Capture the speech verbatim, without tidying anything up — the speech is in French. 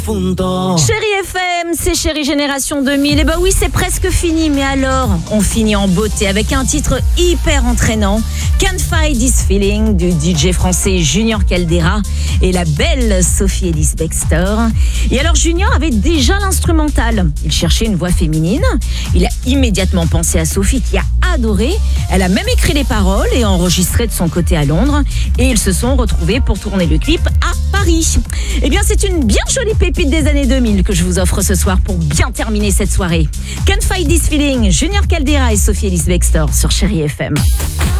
Chérie F M, c'est Chérie Génération deux mille. Et bah oui, c'est presque fini, mais alors, on finit en beauté avec un titre hyper entraînant, Can't Fight This Feeling, du D J français Junior Caldera et la belle Sophie Ellis Bextor. Et alors, Junior avait déjà l'instrumental. Il cherchait une voix féminine. Il a immédiatement pensé à Sophie, qui a adoré. Elle a même écrit les paroles et enregistré de son côté à Londres. Et ils se sont retrouvés pour tourner le clip à Paris. Eh bien, c'est une bien jolie pépite des années deux mille que je vous offre ce soir pour bien terminer cette soirée. Can't Fight This Feeling, Junior Caldera et Sophie Ellis Bextor sur Chérie F M.